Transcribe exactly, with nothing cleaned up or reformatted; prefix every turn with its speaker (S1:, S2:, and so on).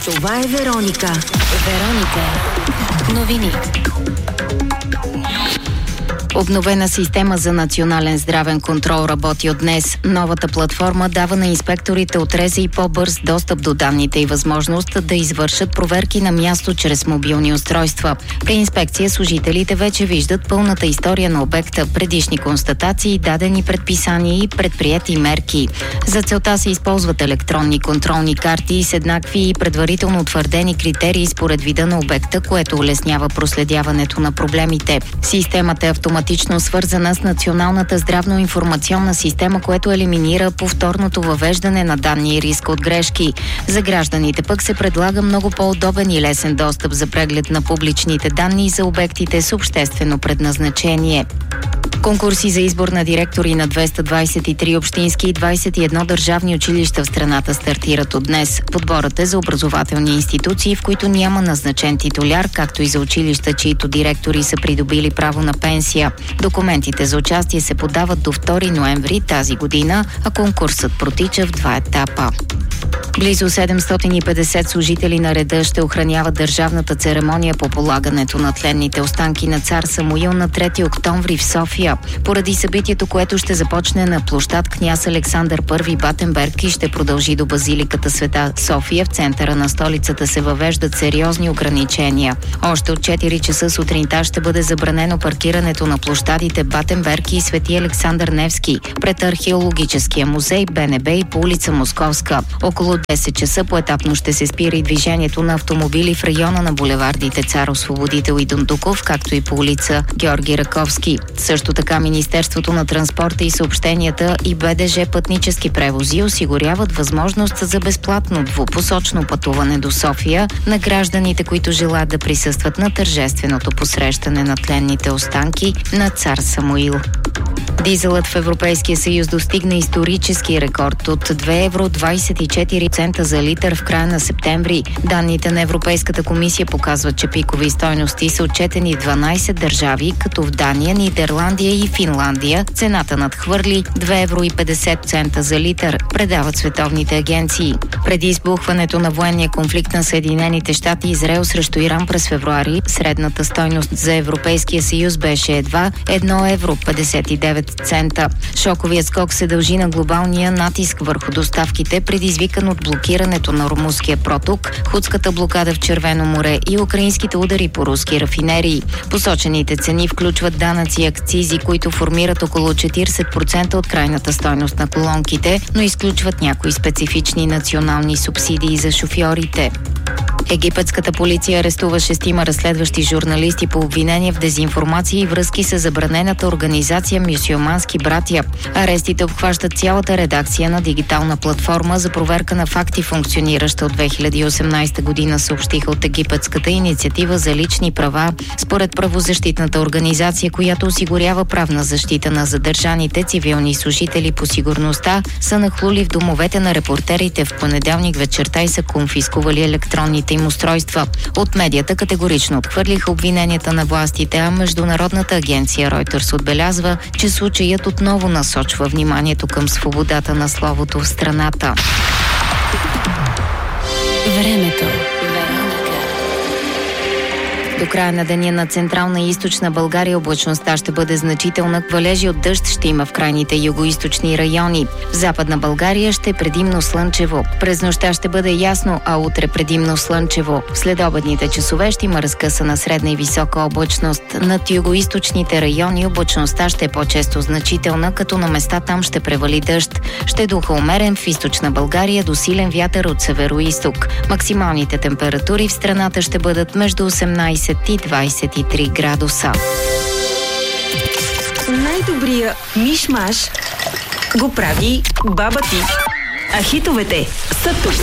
S1: Това е Вероника. Вероника. Новини. Обновена система за национален здравен контрол работи от днес. Новата платформа дава на инспекторите от РЗИ по-бърз достъп до данните и възможност да извършат проверки на място чрез мобилни устройства. При инспекция служителите вече виждат пълната история на обекта, предишни констатации, дадени предписания и предприети мерки. За целта се използват електронни контролни карти с еднакви и предварително утвърдени критерии според вида на обекта, което улеснява проследяването на проблемите. Системата е автоматично свързана с Националната здравно-информационна система, което елиминира повторното въвеждане на данни и риска от грешки. За гражданите пък се предлага много по-удобен и лесен достъп за преглед на публичните данни за обектите с обществено предназначение. Конкурси за избор на директори на двеста двадесет и три общински и двадесет и едно държавни училища в страната стартират от днес. Подборът е за образователни институции, в които няма назначен титуляр, както и за училища, чието директори са придобили право на пенсия. Документите за участие се подават до втори ноември тази година, а конкурсът протича в два етапа. Близо седемстотин и петдесет служители на реда ще охраняват държавната церемония по полагането на тленните останки на цар Самуил на трети октомври в София. Поради събитието, което ще започне на площад Княз Александър Първи Батенберг и ще продължи до базиликата Света София, в центъра на столицата се въвеждат сериозни ограничения. Още от четири часа сутринта ще бъде забранено паркирането на площадите Батенберг и Свети Александър Невски пред Археологическия музей, БНБ и по улица Московска. Около десет часа поетапно ще се спира и движението на автомобили в района на булевардите Цар Освободител и Дондуков, както и по улица Георги Раковски. Също така Министерството на транспорта и съобщенията и БДЖ Пътнически превози осигуряват възможност за безплатно двупосочно пътуване до София на гражданите, които желаят да присъстват на тържественото посрещане на тленните останки на цар Самуил. Дизелът в Европейския съюз достигна исторически рекорд от две евро двадесет и четири цента за литър в края на септември. Данните на Европейската комисия показват, че пикови стойности са отчетени в дванадесет държави, като в Дания, Нидерландия и Финландия цената надхвърли две евро и петдесет цента за литър, предават световните агенции. Преди избухването на военния конфликт на Съединените щати и Израел срещу Иран през февруари, средната стойност за Европейския съюз беше едва едно евро петдесет и девет цента. Шоковият скок се дължи на глобалния натиск върху доставките, предизвикан от блокирането на Ормузския проток, худската блокада в Червено море и украинските удари по руски рафинерии. Посочените цени включват данъци и акцизи, които формират около четиридесет процента от крайната стойност на колонките, но изключват някои специфични национални субсидии за шофьорите. Египетската полиция арестува шестима разследващи журналисти по обвинение в дезинформация и връзки с забранената организация Мюсюлмански братия. Арестите обхващат цялата редакция на дигитална платформа за проверка на факти, функционираща от две хиляди и осемнадесета година, съобщиха от Египетската инициатива за лични права. Според правозащитната организация, която осигурява правна защита на задържаните, цивилни служители по сигурността са нахлули в домовете на репортерите в понеделник вечерта и са конфискували електронните им устройства. От медията категорично отхвърлиха обвиненията на властите, а Международната агенция Reuters отбелязва, че случаят отново насочва вниманието към свободата на словото в страната. Времето. До края на деня на Централна и Източна България облачността ще бъде значителна. Валежи от дъжд ще има в крайните югоизточни райони. В Западна България ще е предимно слънчево. През нощта ще бъде ясно, а утре предимно слънчево. В следобедните часове ще има разкъсана средна и висока облачност. Над югоизточните райони облачността ще е по-често значителна, като на места там ще превали дъжд. Ще духа умерен в Източна България до силен вятър от северо-изток. Максималните температури в страната ще бъдат между осемнадесет и двадесет и три градуса.
S2: Най-добрия миш-маш го прави баба ти. А хитовете са тук.